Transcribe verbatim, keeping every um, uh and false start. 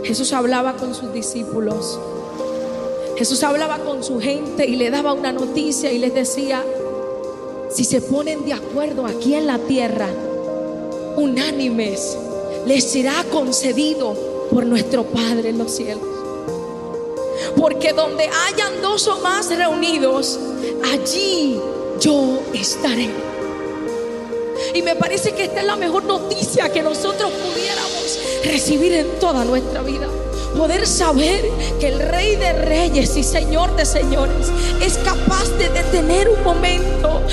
Jesús hablaba con sus discípulos. Jesús hablaba con su gente y le daba una noticia y les decía: si se ponen de acuerdo aquí en la tierra, unánimes, les será concedido por nuestro Padre en los cielos. Porque donde hayan dos o más reunidos, allí yo estaré. Y me parece que esta es la mejor noticia que nosotros pudiéramos recibir en toda nuestra vida. Poder saber que el Rey de Reyes y Señor de Señores es capaz de detener un momento